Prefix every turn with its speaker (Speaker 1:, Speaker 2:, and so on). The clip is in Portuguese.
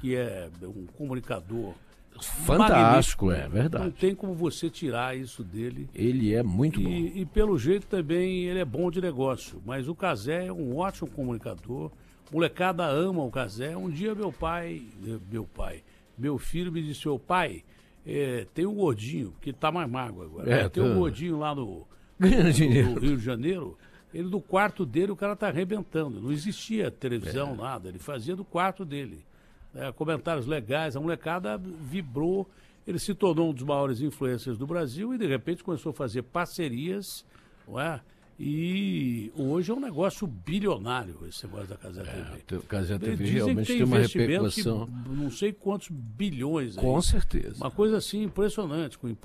Speaker 1: que é um comunicador
Speaker 2: fantástico,
Speaker 1: magnífico.
Speaker 2: é verdade.
Speaker 1: Não tem como você tirar isso dele.
Speaker 2: Ele é muito bom.
Speaker 1: E pelo jeito também ele é bom de negócio. Mas o Cazé é um ótimo comunicador. Molecada ama o Cazé. Um dia meu filho me disse: ô pai, tem um gordinho, que tá mais magro agora. Tem um gordinho lá no Rio de Janeiro. Ele do quarto dele, o cara tá arrebentando. Não existia televisão, nada. Ele fazia do quarto dele. Comentários legais, a molecada vibrou. Ele se tornou um dos maiores influencers do Brasil e de repente começou a fazer parcerias, não é? E hoje é um negócio bilionário esse negócio da Cazé TV.
Speaker 2: O Cazé TV
Speaker 1: Dizem
Speaker 2: realmente
Speaker 1: que
Speaker 2: tem uma
Speaker 1: investimento
Speaker 2: repercussão.
Speaker 1: de não sei quantos bilhões.
Speaker 2: Com certeza.
Speaker 1: Uma coisa assim impressionante, com